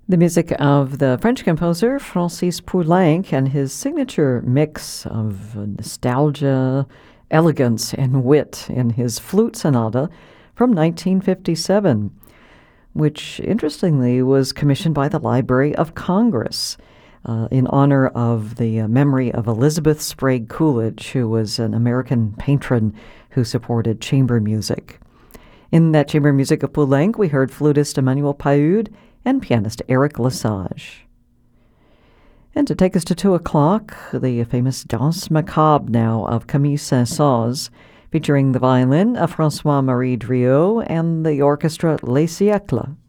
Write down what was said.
The music of the French composer Francis Poulenc and his signature mix of nostalgia, elegance, and wit in his Flute Sonata from 1957, which interestingly was commissioned by the Library of Congress in honor of the memory of Elizabeth Sprague Coolidge, who was an American patron who supported chamber music. In that chamber music of Poulenc, we heard flutist Emmanuel Pahud and pianist Eric Lesage. And to take us to 2 o'clock, the famous Danse Macabre now of Camille Saint-Saëns, featuring the violin of François-Marie Driot and the orchestra Les Siècles.